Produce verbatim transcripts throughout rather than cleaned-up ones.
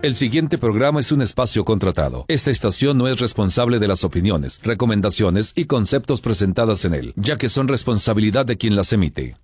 El siguiente programa es un espacio contratado. Esta estación no es responsable de las opiniones, recomendaciones y conceptos presentadas en él, ya que son responsabilidad de quien las emite.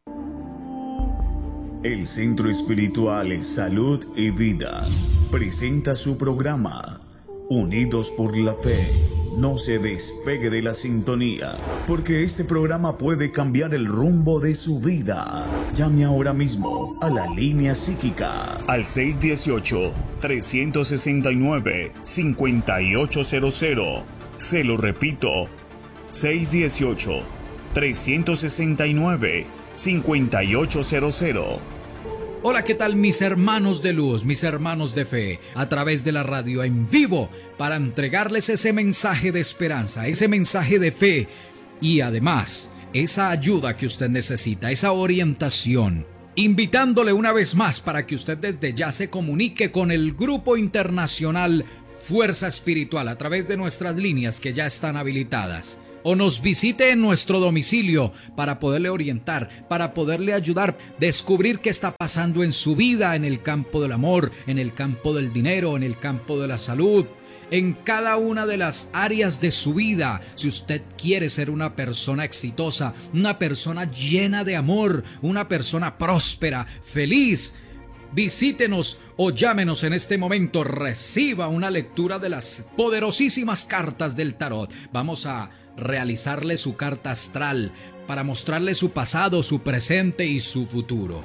El Centro Espiritual Salud y Vida presenta su programa Unidos por la Fe. No se despegue de la sintonía, porque este programa puede cambiar el rumbo de su vida. Llame ahora mismo a la línea psíquica al seis uno ocho, tres seis nueve, cinco ocho cero cero. Se lo repito, seis uno ocho, tres seis nueve, cinco ocho cero cero. Hola, ¿qué tal mis hermanos de luz, mis hermanos de fe? A través de la radio en vivo para entregarles ese mensaje de esperanza, ese mensaje de fe y además esa ayuda que usted necesita, esa orientación. Invitándole una vez más para que usted desde ya se comunique con el Grupo Internacional Fuerza Espiritual a través de nuestras líneas que ya están habilitadas. O nos visite en nuestro domicilio para poderle orientar, para poderle ayudar, descubrir qué está pasando en su vida, en el campo del amor, en el campo del dinero, en el campo de la salud, en cada una de las áreas de su vida. Si usted quiere ser una persona exitosa, una persona llena de amor, una persona próspera, feliz, visítenos o llámenos en este momento. Reciba una lectura de las poderosísimas cartas del tarot. Vamos a realizarle su carta astral para mostrarle su pasado, su presente y su futuro.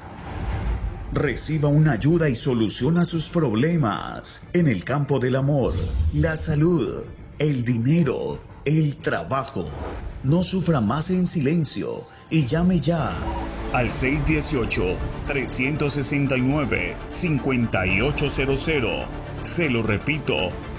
Reciba una ayuda y solución a sus problemas en el campo del amor, la salud, el dinero, el trabajo. No sufra más en silencio y llame ya al seis uno ocho, tres seis nueve, cinco ocho cero cero. Se lo repito,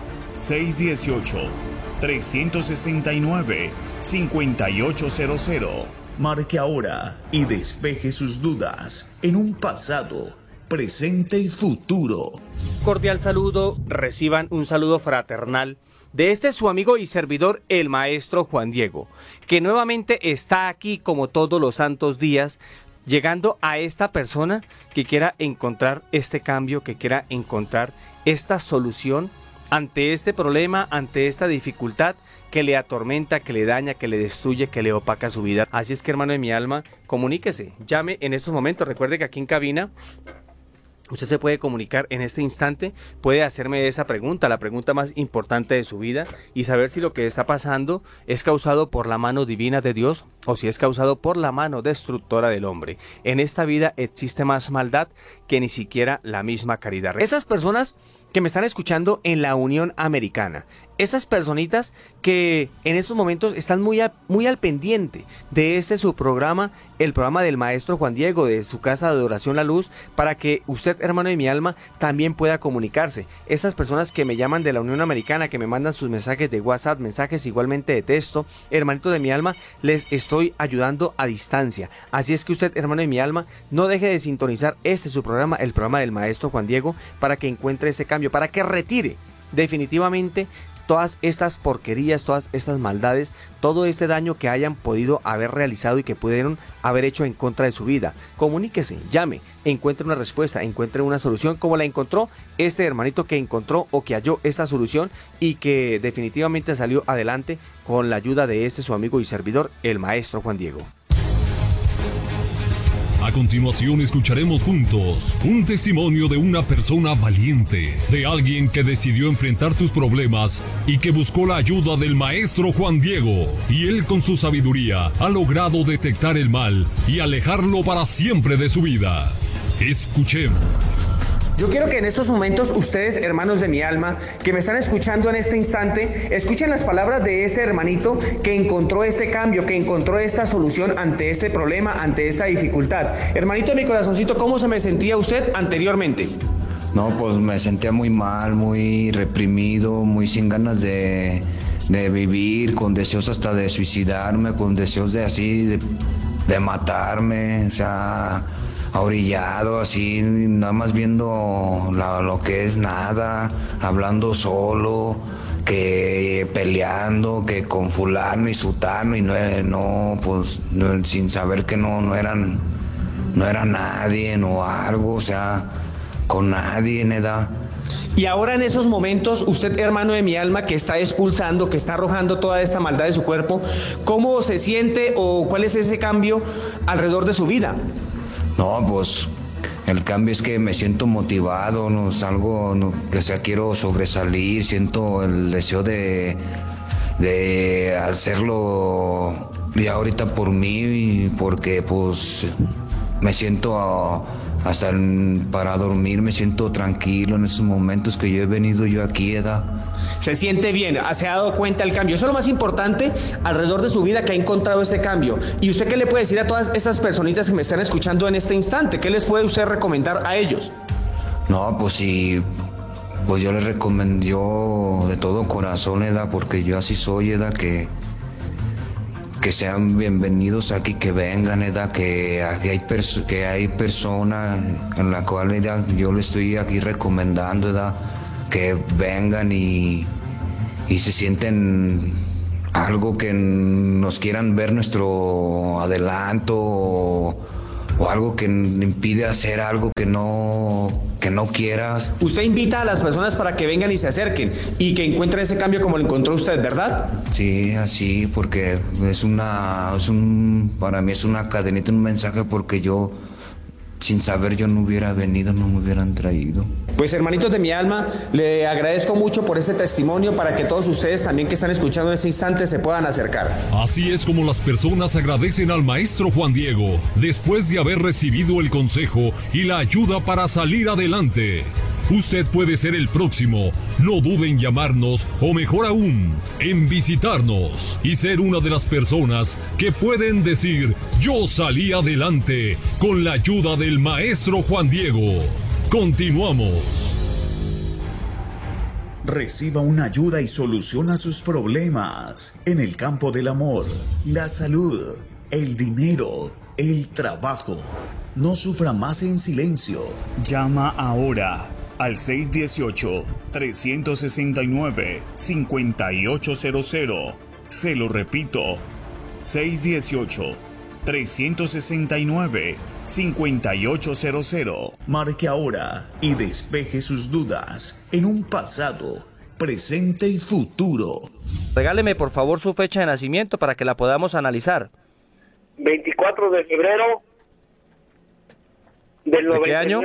seis uno ocho, tres seis nueve, cinco ocho cero cero. Marque ahora y despeje sus dudas en un pasado, presente y futuro. Cordial saludo, reciban un saludo fraternal de este su amigo y servidor, el maestro Juan Diego, que nuevamente está aquí como todos los santos días, llegando a esta persona que quiera encontrar este cambio, que quiera encontrar esta solución ante este problema, ante esta dificultad que le atormenta, que le daña, que le destruye, que le opaca su vida. Así es que, hermano de mi alma, comuníquese, llame en estos momentos. Recuerde que aquí en cabina usted se puede comunicar en este instante, puede hacerme esa pregunta, la pregunta más importante de su vida, y saber si lo que está pasando es causado por la mano divina de Dios o si es causado por la mano destructora del hombre. En esta vida existe más maldad que ni siquiera la misma caridad. Esas personas que me están escuchando en la Unión Americana, esas personitas que en estos momentos están muy, a, muy al pendiente de este su programa, el programa del maestro Juan Diego, de su casa de adoración La Luz, para que usted, hermano de mi alma, también pueda comunicarse. Estas personas que me llaman de la Unión Americana, que me mandan sus mensajes de WhatsApp, mensajes igualmente de texto, hermanito de mi alma, les estoy ayudando a distancia. Así es que usted, hermano de mi alma, no deje de sintonizar este su programa, el programa del maestro Juan Diego, para que encuentre ese cambio, para que retire definitivamente todas estas porquerías, todas estas maldades, todo este daño que hayan podido haber realizado y que pudieron haber hecho en contra de su vida. Comuníquese, llame, encuentre una respuesta, encuentre una solución como la encontró este hermanito que encontró o que halló esta solución y que definitivamente salió adelante con la ayuda de este su amigo y servidor, el maestro Juan Diego. A continuación escucharemos juntos un testimonio de una persona valiente, de alguien que decidió enfrentar sus problemas y que buscó la ayuda del maestro Juan Diego, y él con su sabiduría ha logrado detectar el mal y alejarlo para siempre de su vida. Escuchemos. Yo quiero que en estos momentos ustedes, hermanos de mi alma, que me están escuchando en este instante, escuchen las palabras de ese hermanito que encontró este cambio, que encontró esta solución ante este problema, ante esta dificultad. Hermanito de mi corazoncito, ¿cómo se me sentía usted anteriormente? No, pues me sentía muy mal, muy reprimido, muy sin ganas de, de vivir, con deseos hasta de suicidarme, con deseos de así, de, de matarme, o sea, ahorillado, así, nada más viendo la, lo que es nada, hablando solo, que peleando, que con fulano y sutano, y no, no pues, no, sin saber que no, no eran, no era nadie, o algo, o sea, con nadie, nada. Y ahora en esos momentos, usted, hermano de mi alma, que está expulsando, que está arrojando toda esta maldad de su cuerpo, ¿cómo se siente o cuál es ese cambio alrededor de su vida? No, pues el cambio es que me siento motivado, no salgo, no, que sea, quiero sobresalir, siento el deseo de, de hacerlo ya ahorita por mí, porque pues me siento a, hasta en, para dormir me siento tranquilo en esos momentos que yo he venido yo aquí, ¿verdad? Se siente bien, se ha dado cuenta del cambio. Eso es lo más importante alrededor de su vida, que ha encontrado ese cambio. ¿Y usted qué le puede decir a todas esas personitas que me están escuchando en este instante? ¿Qué les puede usted recomendar a ellos? No, pues sí, pues yo les recomiendo yo de todo corazón, ¿verdad? Porque yo así soy, ¿verdad? Que que sean bienvenidos aquí, que vengan, ¿verdad? Que aquí hay perso- que hay personas en la cual, ¿verdad? Yo les estoy aquí recomendando, ¿verdad? Que vengan y, y se sienten algo, que nos quieran ver nuestro adelanto o, o algo que impide hacer algo que no, que no quieras. Usted invita a las personas para que vengan y se acerquen y que encuentren ese cambio como lo encontró usted, ¿verdad? Sí, así, porque es una, es un, para mí es una cadenita, un mensaje, porque yo, sin saber, yo no hubiera venido, no me hubieran traído. Pues hermanitos de mi alma, le agradezco mucho por este testimonio, para que todos ustedes también que están escuchando en este instante se puedan acercar. Así es como las personas agradecen al maestro Juan Diego después de haber recibido el consejo y la ayuda para salir adelante. Usted puede ser el próximo. No dude en llamarnos o, mejor aún, en visitarnos y ser una de las personas que pueden decir: yo salí adelante con la ayuda del maestro Juan Diego. Continuamos. Reciba una ayuda y soluciona sus problemas en el campo del amor, la salud, el dinero, el trabajo. No sufra más en silencio. Llama ahora al seis uno ocho, tres seis nueve, cinco ocho cero cero. Se lo repito, seis uno ocho, tres seis nueve, cinco ocho cero cero. Marque ahora y despeje sus dudas en un pasado, presente y futuro. Regáleme por favor su fecha de nacimiento para que la podamos analizar. veinticuatro de febrero del ¿De qué año?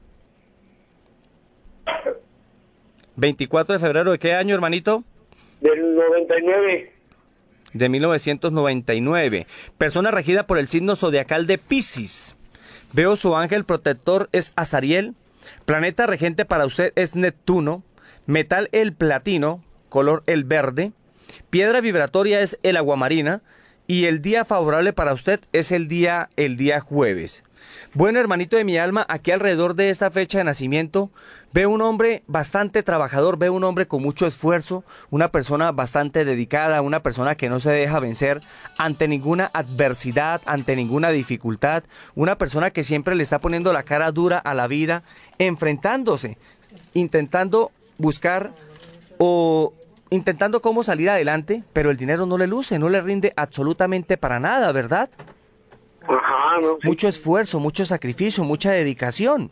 veinticuatro de febrero de qué año, hermanito? Del noventa y nueve. De mil novecientos noventa y nueve. Persona regida por el signo zodiacal de Piscis. Veo su ángel protector es Azariel. Planeta regente para usted es Neptuno. Metal el platino, color el verde. Piedra vibratoria es el aguamarina. Y el día favorable para usted es el día, el día jueves. Bueno, hermanito de mi alma, aquí alrededor de esta fecha de nacimiento veo un hombre bastante trabajador, veo un hombre con mucho esfuerzo, una persona bastante dedicada, una persona que no se deja vencer ante ninguna adversidad, ante ninguna dificultad, una persona que siempre le está poniendo la cara dura a la vida, enfrentándose, intentando buscar o intentando cómo salir adelante, pero el dinero no le luce, no le rinde absolutamente para nada, ¿verdad? Ajá, no. Sí. Mucho esfuerzo, mucho sacrificio, mucha dedicación.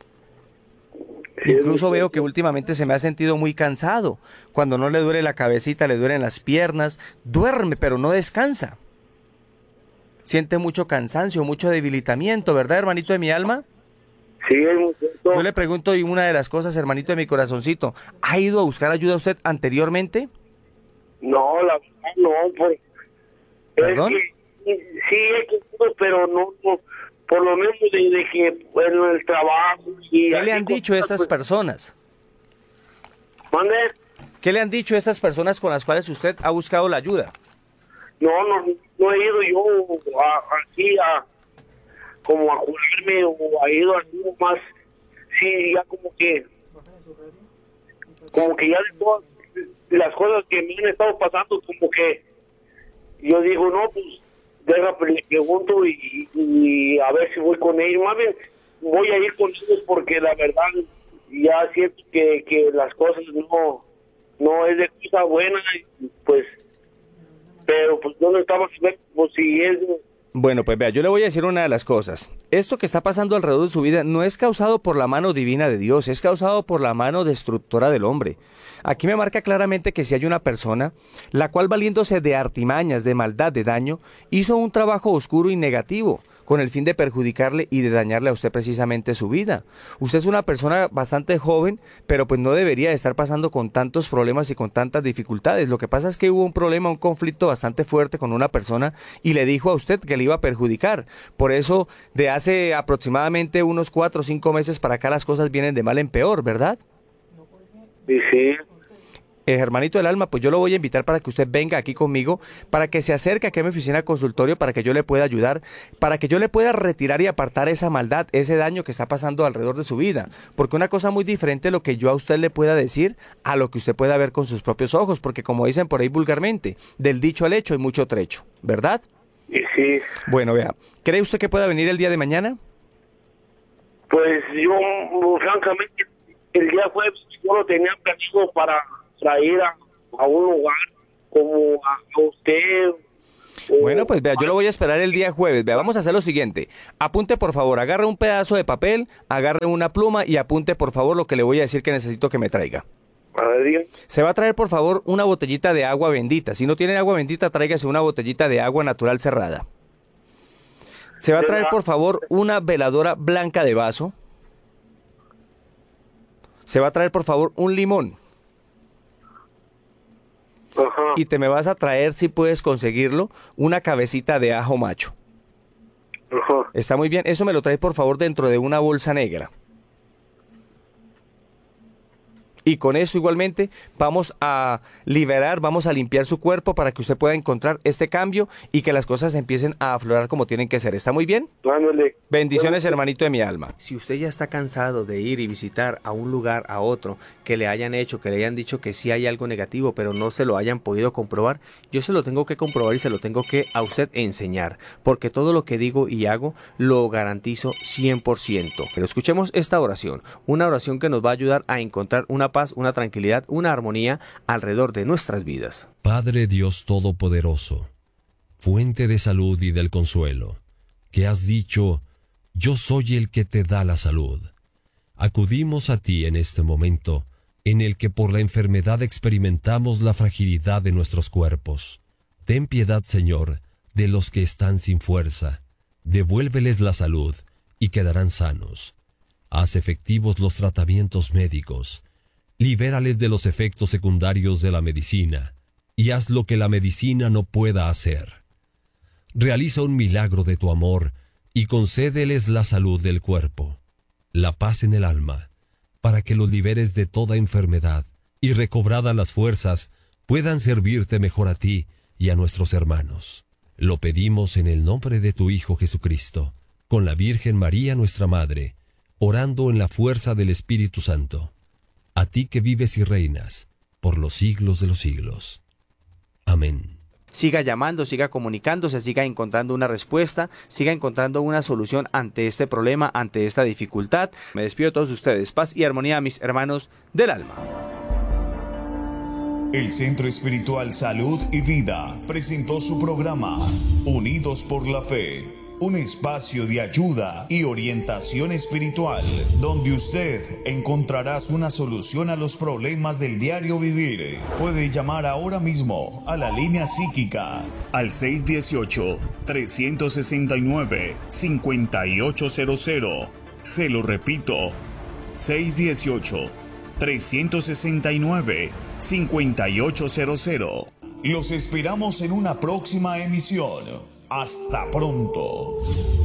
Sí, incluso veo que últimamente se me ha sentido muy cansado. Cuando no le duele la cabecita, le duelen las piernas. Duerme, pero no descansa. Siente mucho cansancio, mucho debilitamiento, ¿verdad, hermanito de mi alma? Sí, es muy cierto. Yo le pregunto, y una de las cosas, hermanito de mi corazoncito, ¿ha ido a buscar ayuda usted anteriormente? No, la verdad no, pues. ¿Perdón? Es que, sí, es que, pero no, no, por lo menos desde que, bueno, el trabajo. Y ¿Qué le han dicho esas pues, personas? ¿Mande? ¿Qué le han dicho esas personas con las cuales usted ha buscado la ayuda? No, no, no he ido yo a, aquí a, como a curarme o he ido a algo más, sí, ya como que, como que ya de todas las cosas que me han estado pasando, como que yo digo, no, pues, déjame, le pregunto y, y a ver si voy con ellos. Más bien, voy a ir con ellos porque la verdad ya siento que, que las cosas no, no es de cosa buena, pues, pero pues no estamos, pues si es Bueno, pues vea, yo le voy a decir una de las cosas. Esto que está pasando alrededor de su vida no es causado por la mano divina de Dios, es causado por la mano destructora del hombre. Aquí me marca claramente que si hay una persona, la cual valiéndose de artimañas, de maldad, de daño, hizo un trabajo oscuro y negativo, con el fin de perjudicarle y de dañarle a usted precisamente su vida. Usted es una persona bastante joven, pero pues no debería de estar pasando con tantos problemas y con tantas dificultades. Lo que pasa es que hubo un problema, un conflicto bastante fuerte con una persona y le dijo a usted que le iba a perjudicar. Por eso, de hace aproximadamente unos cuatro o cinco meses para acá las cosas vienen de mal en peor, ¿verdad? Sí, sí. Eh, hermanito del alma, pues yo lo voy a invitar para que usted venga aquí conmigo, para que se acerque aquí a mi oficina de consultorio, para que yo le pueda ayudar, para que yo le pueda retirar y apartar esa maldad, ese daño que está pasando alrededor de su vida. Porque una cosa muy diferente es lo que yo a usted le pueda decir a lo que usted pueda ver con sus propios ojos, porque como dicen por ahí vulgarmente, del dicho al hecho hay mucho trecho, ¿verdad? Sí, sí. Bueno, vea, ¿cree usted que pueda venir el día de mañana? Pues yo, francamente, el día jueves yo lo tenía planeado para... para ir a, a un lugar como a, a usted. Bueno, pues vea, yo lo voy a esperar el día jueves. Vea, vamos a hacer lo siguiente. Apunte, por favor, agarre un pedazo de papel, agarre una pluma y apunte, por favor, lo que le voy a decir que necesito que me traiga. A ver, diga. Se va a traer, por favor, una botellita de agua bendita. Si no tienen agua bendita, tráigase una botellita de agua natural cerrada. Se va a traer, por favor, una veladora blanca de vaso. Se va a traer, por favor, un limón. Ajá. Y te me vas a traer, si puedes conseguirlo, una cabecita de ajo macho. Ajá. Está muy bien. Eso me lo traes, por favor, dentro de una bolsa negra. Y con eso igualmente vamos a liberar, vamos a limpiar su cuerpo para que usted pueda encontrar este cambio y que las cosas empiecen a aflorar como tienen que ser. ¿Está muy bien? Ándale. Bendiciones, hermanito de mi alma. Si usted ya está cansado de ir y visitar a un lugar, a otro, que le hayan hecho, que le hayan dicho que sí hay algo negativo, pero no se lo hayan podido comprobar, yo se lo tengo que comprobar y se lo tengo que a usted enseñar, porque todo lo que digo y hago lo garantizo cien por ciento. Pero escuchemos esta oración, una oración que nos va a ayudar a encontrar una paz, una tranquilidad, una armonía alrededor de nuestras vidas. Padre Dios Todopoderoso, fuente de salud y del consuelo, que has dicho, yo soy el que te da la salud. Acudimos a ti en este momento, en el que por la enfermedad experimentamos la fragilidad de nuestros cuerpos. Ten piedad, Señor, de los que están sin fuerza. Devuélveles la salud y quedarán sanos. Haz efectivos los tratamientos médicos. Libérales de los efectos secundarios de la medicina y haz lo que la medicina no pueda hacer. Realiza un milagro de tu amor y concédeles la salud del cuerpo, la paz en el alma, para que los liberes de toda enfermedad y recobradas las fuerzas puedan servirte mejor a ti y a nuestros hermanos. Lo pedimos en el nombre de tu Hijo Jesucristo, con la Virgen María nuestra Madre, orando en la fuerza del Espíritu Santo. A ti que vives y reinas por los siglos de los siglos. Amén. Siga llamando, siga comunicándose, siga encontrando una respuesta, siga encontrando una solución ante este problema, ante esta dificultad. Me despido de todos ustedes. Paz y armonía a mis hermanos del alma. El Centro Espiritual Salud y Vida presentó su programa Unidos por la Fe. Un espacio de ayuda y orientación espiritual, donde usted encontrará una solución a los problemas del diario vivir. Puede llamar ahora mismo a la línea psíquica al seis uno ocho, tres seis nueve, cinco ocho cero cero. Se lo repito, seis uno ocho, tres seis nueve, cinco ocho cero cero. Los esperamos en una próxima emisión. Hasta pronto.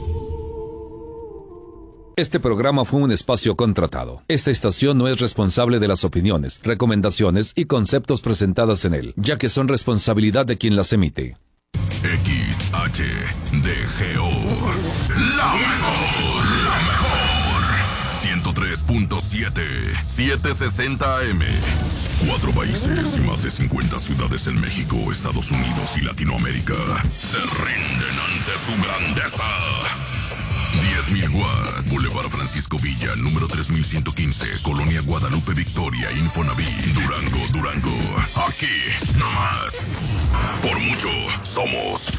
Este programa fue un espacio contratado. Esta estación no es responsable de las opiniones, recomendaciones y conceptos presentadas en él, ya que son responsabilidad de quien las emite. X H D G O, la mejor, la mejor. ciento tres punto siete, setecientos sesenta A M. Cuatro países y más de cincuenta ciudades en México, Estados Unidos y Latinoamérica se rinden ante su grandeza. diez mil watts, Boulevard Francisco Villa, número tres mil ciento quince, Colonia Guadalupe Victoria, Infonavit, Durango, Durango. Aquí, no más. Por mucho, somos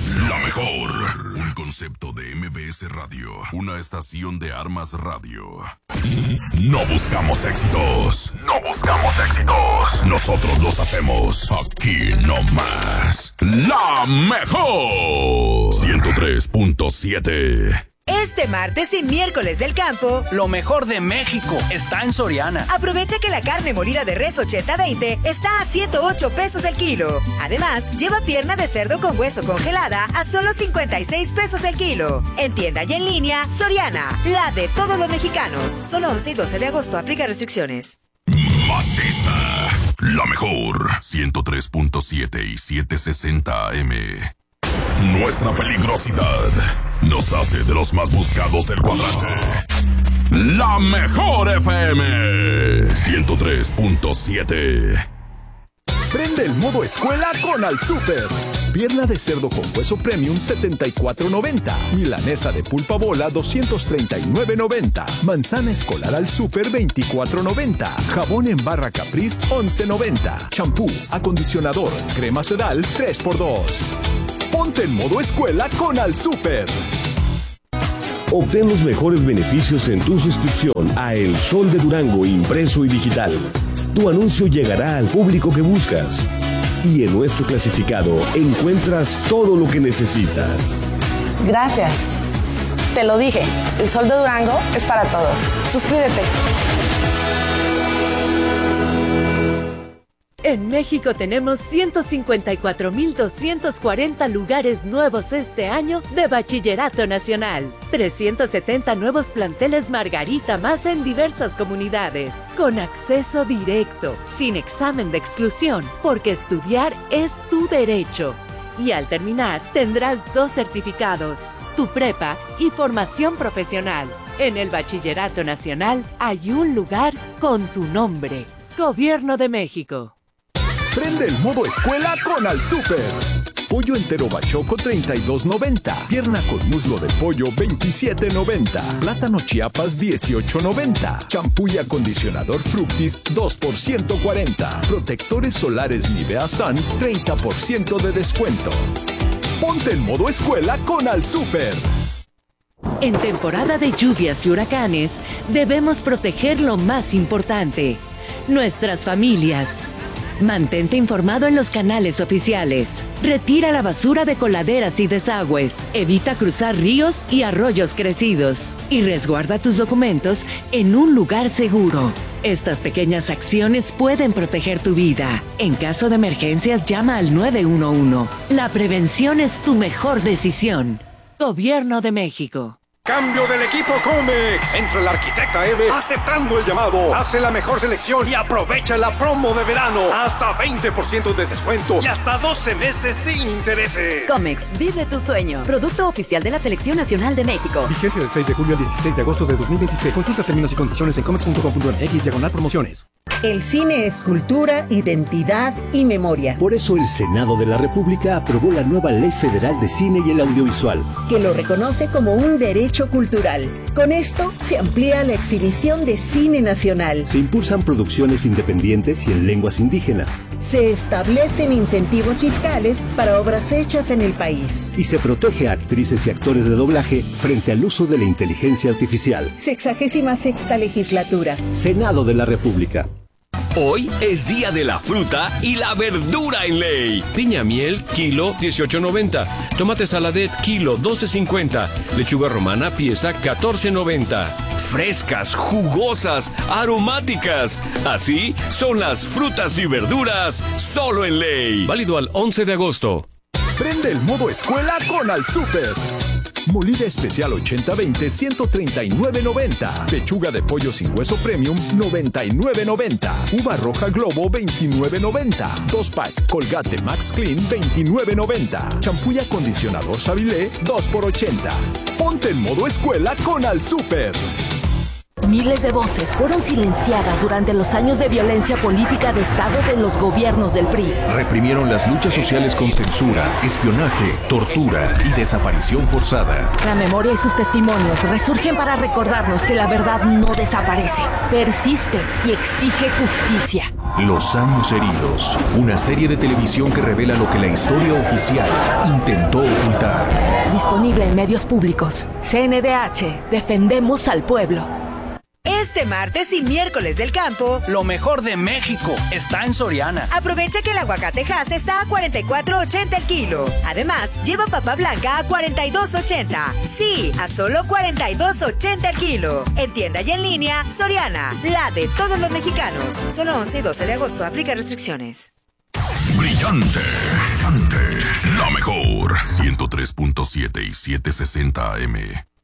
La mejor. Un concepto de M B S Radio. Una estación de Armas Radio. No buscamos éxitos. No buscamos éxitos. Nosotros los hacemos aquí nomás. La mejor. ciento tres punto siete. Este martes y miércoles del campo, lo mejor de México está en Soriana. Aprovecha que la carne molida de res ochenta veinte está a ciento ocho pesos el kilo. Además, lleva pierna de cerdo con hueso congelada a solo cincuenta y seis pesos el kilo. En tienda y en línea, Soriana, la de todos los mexicanos. Solo once y doce de agosto, aplica restricciones. Maciza, la mejor. ciento tres punto siete y setecientos sesenta A M. Nuestra peligrosidad nos hace de los más buscados del cuadrante. La mejor F M ciento tres punto siete. Prende el modo escuela con Al Super. Pierna de cerdo con hueso premium setenta y cuatro noventa. Milanesa de pulpa bola doscientos treinta y nueve noventa. Manzana escolar Al Super veinticuatro noventa. Jabón en barra Caprice once noventa. Champú, acondicionador, crema sedal tres por dos. Ponte en modo escuela con Al Super. Obtén los mejores beneficios en tu suscripción a El Sol de Durango impreso y digital. Tu anuncio llegará al público que buscas. Y en nuestro clasificado encuentras todo lo que necesitas. Gracias. Te lo dije, El Sol de Durango es para todos. Suscríbete. En México tenemos ciento cincuenta y cuatro mil doscientos cuarenta lugares nuevos este año de Bachillerato Nacional. trescientos setenta nuevos planteles Margarita más en diversas comunidades. Con acceso directo, sin examen de exclusión, porque estudiar es tu derecho. Y al terminar, tendrás dos certificados, tu prepa y formación profesional. En el Bachillerato Nacional hay un lugar con tu nombre. Gobierno de México. Prende el modo escuela con Al Super. Pollo entero bachoco treinta y dos noventa. Pierna con muslo de pollo veintisiete noventa. Plátano Chiapas dieciocho noventa. Champú y acondicionador Fructis dos por ciento cuarenta. Protectores solares Nivea Sun treinta por ciento de descuento. Ponte en modo escuela con Al Super. En temporada de lluvias y huracanes, debemos proteger lo más importante: nuestras familias. Mantente informado en los canales oficiales. Retira la basura de coladeras y desagües. Evita cruzar ríos y arroyos crecidos. Y resguarda tus documentos en un lugar seguro. Estas pequeñas acciones pueden proteger tu vida. En caso de emergencias, llama al nueve uno uno. La prevención es tu mejor decisión. Gobierno de México. Cambio del equipo Comex. Entra la arquitecta Eve aceptando el llamado. Hace la mejor selección y aprovecha la promo de verano. Hasta veinte por ciento de descuento y hasta doce meses sin intereses. Comex, vive tus sueños. Producto oficial de la Selección Nacional de México. Vigencia del seis de julio al dieciséis de agosto de dos mil veintiséis. Consulta términos y condiciones en comex punto com punto m x diagonal promociones. El cine es cultura, identidad y memoria. Por eso el Senado de la República aprobó la nueva Ley Federal de Cine y el Audiovisual, que lo reconoce como un derecho cultural. Con esto se amplía la exhibición de cine nacional. Se impulsan producciones independientes y en lenguas indígenas. Se establecen incentivos fiscales para obras hechas en el país. Y se protege a actrices y actores de doblaje frente al uso de la inteligencia artificial. Sexagésima sexta legislatura. Senado de la República. Hoy es día de la fruta y la verdura en ley. Piña miel, kilo dieciocho noventa. Tomate saladet, kilo doce cincuenta. Lechuga romana, pieza catorce noventa. Frescas, jugosas, aromáticas. Así son las frutas y verduras solo en ley. Válido al once de agosto. Prende el modo escuela con Al Super. Molida especial ochenta veinte ciento treinta y nueve noventa. Pechuga de pollo sin hueso premium noventa y nueve noventa. Uva roja Globo veintinueve noventa. Dos pack Colgate Max Clean veintinueve noventa. Champú y acondicionador Savilé dos por ochenta. Ponte en modo escuela con Al Super. Miles de voces fueron silenciadas durante los años de violencia política de Estado de los gobiernos del P R I. Reprimieron las luchas sociales con censura, espionaje, tortura y desaparición forzada. La memoria y sus testimonios resurgen para recordarnos que la verdad no desaparece, persiste y exige justicia. Los años heridos, una serie de televisión que revela lo que la historia oficial intentó ocultar. Disponible en medios públicos. C N D H, defendemos al pueblo. Este martes y miércoles del campo, lo mejor de México está en Soriana. Aprovecha que el aguacate Hass está a cuarenta y cuatro ochenta el kilo. Además, lleva papa blanca a cuarenta y dos ochenta. Sí, a solo cuarenta y dos ochenta el kilo. En tienda y en línea, Soriana, la de todos los mexicanos. Solo once y doce de agosto, aplica restricciones. Brillante, brillante, la mejor. ciento tres punto siete y setecientos sesenta A M.